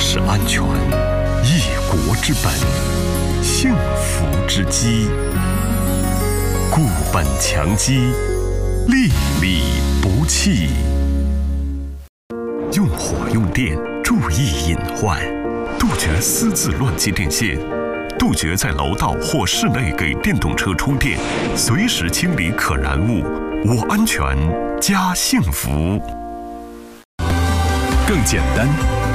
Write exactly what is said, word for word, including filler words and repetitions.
是安全，一国之本，幸福之基。固本强基，粒粒不弃。用火用电，注意隐患，杜绝私自乱接电线，杜绝在楼道或室内给电动车充电，随时清理可燃物。我安全，家幸福。更简单、